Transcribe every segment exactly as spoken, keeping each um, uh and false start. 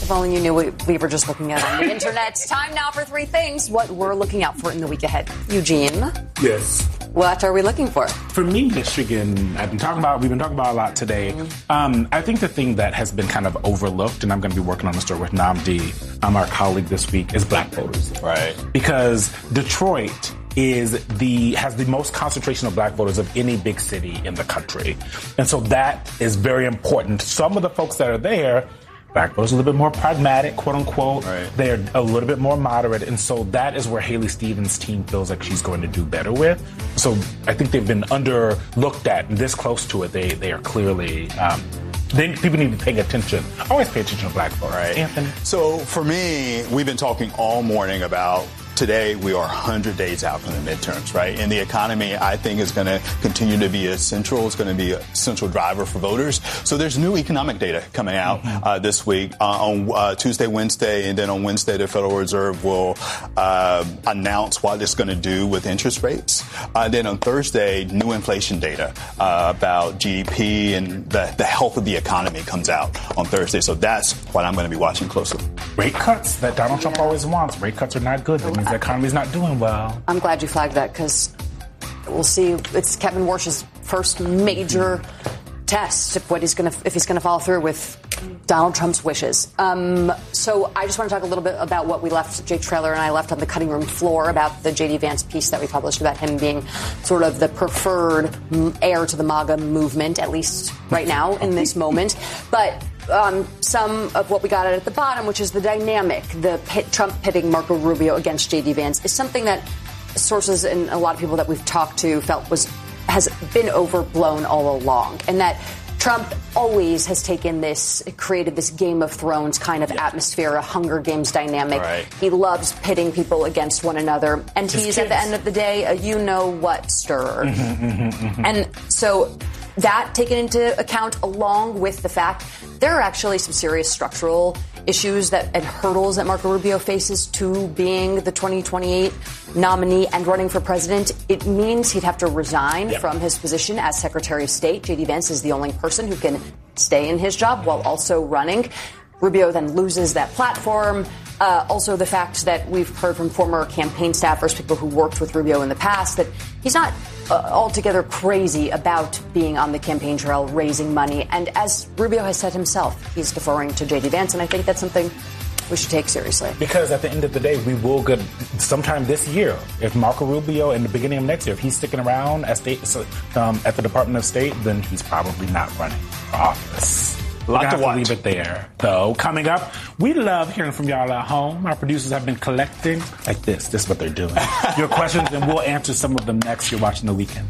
If only you knew what we were just looking at on the internet. Time now for three things, what we're looking out for in the week ahead. Eugene? Yes. What are we looking for? For me, Michigan, I've been talking about, we've been talking about a lot today. Mm-hmm. Um, I think the thing that has been kind of overlooked, and I'm going to be working on the story with Namdi, um, our colleague this week, is black voters. Right. Because Detroit is the has the most concentration of black voters of any big city in the country. And so that is very important. Some of the folks that are there, black voters are a little bit more pragmatic, quote unquote. Right. They're a little bit more moderate. And so that is where Haley Stevens' team feels like she's going to do better with. So I think they've been underlooked at and this close to it. They they are clearly um, They, people need to be paying attention. Always pay attention to black folks. Right. Anthony? So for me, we've been talking all morning about today we are one hundred days out from the midterms, right? And the economy, I think, is going to continue to be essential. It's going to be a central driver for voters. So there's new economic data coming out mm-hmm. uh, this week uh, on uh, Tuesday, Wednesday, and then on Wednesday, the Federal Reserve will uh, announce what it's going to do with interest rates. Uh, then on Thursday, new inflation data uh, about G D P and the, the health of the economy comes out on Thursday. So that's what I'm going to be watching closely. Rate cuts that Donald Trump always wants. Rate cuts are not good. That means the economy's not doing well. I'm glad you flagged that because we'll see. It's Kevin Warsh's first major test if what he's going to if he's going to follow through with Donald Trump's wishes. Um, so I just want to talk a little bit about what we left, Jake Traylor and I left on the cutting room floor about the J D Vance piece that we published about him being sort of the preferred heir to the MAGA movement, at least right now in this moment. But Um, some of what we got at the bottom, which is the dynamic, the pit, Trump pitting Marco Rubio against J D Vance, is something that sources and a lot of people that we've talked to felt was has been overblown all along, and that Trump always has taken this, created this Game of Thrones kind of yeah. atmosphere, a Hunger Games dynamic. Right. He loves pitting people against one another, and His he's kids. At the end of the day a you-know-what stirrer. Mm-hmm, mm-hmm, mm-hmm. And so that taken into account, along with the fact there are actually some serious structural issues that and hurdles that Marco Rubio faces to being the twenty twenty-eight nominee and running for president. It means he'd have to resign yep. from his position as Secretary of State. J D Vance is the only person who can stay in his job while also running. Rubio then loses that platform. Uh, also, the fact that we've heard from former campaign staffers, people who worked with Rubio in the past, that he's not uh, altogether crazy about being on the campaign trail, raising money. And as Rubio has said himself, he's deferring to J D Vance, and I think that's something we should take seriously. Because at the end of the day, we will get sometime this year, if Marco Rubio in the beginning of next year, if he's sticking around at, state, um, at the Department of State, then he's probably not running for office. A lot to watch. Leave it there. So coming up, we love hearing from y'all at home. Our producers have been collecting like this. This is what they're doing. Your questions, and we'll answer some of them next. You're watching The Weekend.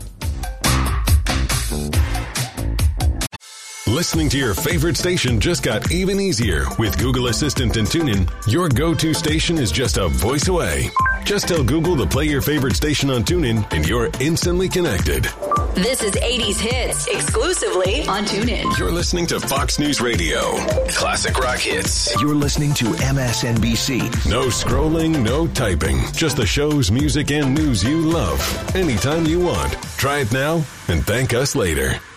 Listening to your favorite station just got even easier. With Google Assistant and TuneIn, your go-to station is just a voice away. Just tell Google to play your favorite station on TuneIn, and you're instantly connected. This is eighties Hits, exclusively on TuneIn. You're listening to Fox News Radio. Classic rock hits. You're listening to M S N B C. No scrolling, no typing. Just the shows, music, and news you love. Anytime you want. Try it now and thank us later.